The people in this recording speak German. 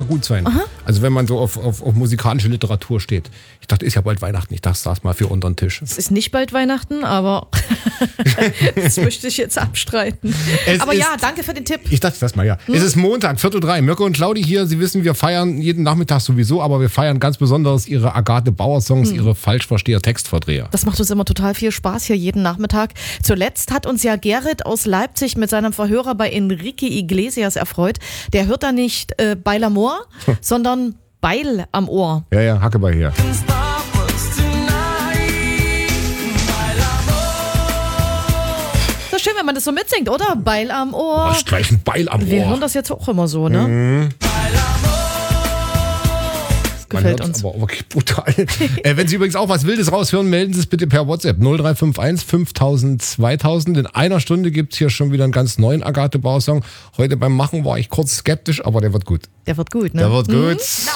gut sein. Aha. Also wenn man so auf musikalische Literatur steht. Ich dachte, ist ja bald Weihnachten. Ich dachte, saß mal für unter den Tisch. Es ist nicht bald Weihnachten, aber das möchte ich jetzt abstreiten. Aber ja, danke für den Tipp. Ich dachte das mal, ja. Es ist Montag, 2:03. Mirko und Claudi hier. Sie wissen, wir feiern jeden Nachmittag sowieso, aber wir feiern ganz besonders ihre Agathe Bauer-Songs, ihre Falschversteher-Textverdreher. Das macht uns immer total viel Spaß hier jeden Nachmittag. Zuletzt hat uns ja Gerrit aus Leipzig mit seinem Verhörer bei Enrique Iglesias erfreut. Der hört da nicht Beil am Ohr, sondern Beil am Ohr. Ja, Hackebei hier. Das ist schön, wenn man das so mitsingt, oder? Beil am Ohr. Ist gleich ein Beil am Ohr. Wir hören das jetzt auch immer so, ne? Mhm. Gefällt uns. Aber wirklich brutal. Wenn Sie übrigens auch was Wildes raushören, melden Sie es bitte per WhatsApp 0351 5000 2000. In einer Stunde gibt es hier schon wieder einen ganz neuen Agathe Bauer-Song. Heute beim Machen war ich kurz skeptisch, aber der wird gut. Der wird gut, ne? Der wird gut.